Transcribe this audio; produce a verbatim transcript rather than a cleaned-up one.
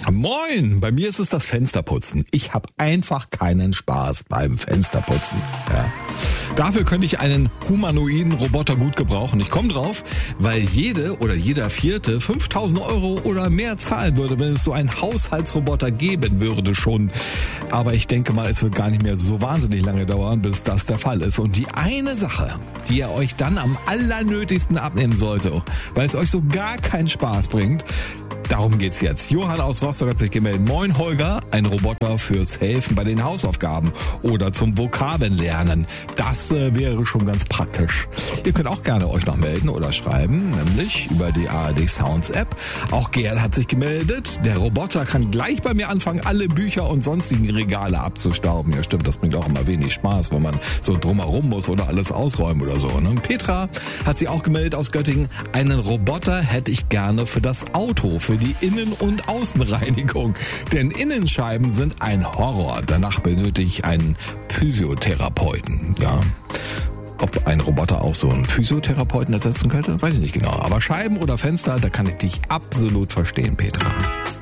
Moin, bei mir ist es das Fensterputzen. Ich habe einfach keinen Spaß beim Fensterputzen. Ja. Dafür könnte ich einen humanoiden Roboter gut gebrauchen. Ich komme drauf, weil jede oder jeder Vierte fünftausend Euro oder mehr zahlen würde, wenn es so einen Haushaltsroboter geben würde schon. Aber ich denke mal, es wird gar nicht mehr so wahnsinnig lange dauern, bis das der Fall ist. Und die eine Sache, die ihr euch dann am allernötigsten abnehmen sollte, weil es euch so gar keinen Spaß bringt, darum geht's jetzt. Johann aus Rostock hat sich gemeldet. Moin Holger, ein Roboter fürs Helfen bei den Hausaufgaben oder zum Vokabellernen. Das äh, wäre schon ganz praktisch. Ihr könnt auch gerne euch noch melden oder schreiben, nämlich über die A R D Sounds App. Auch Gerd hat sich gemeldet. Der Roboter kann gleich bei mir anfangen, alle Bücher und sonstigen Regale abzustauben. Ja stimmt, das bringt auch immer wenig Spaß, wenn man so drumherum muss oder alles ausräumen oder so. Ne? Petra hat sich auch gemeldet aus Göttingen. Einen Roboter hätte ich gerne für das Auto, für die Innen- und Außenreinigung. Denn Innenscheiben sind ein Horror. Danach benötige ich einen Physiotherapeuten. Ja. Ob ein Roboter auch so einen Physiotherapeuten ersetzen könnte, weiß ich nicht genau. Aber Scheiben oder Fenster, da kann ich dich absolut verstehen, Petra.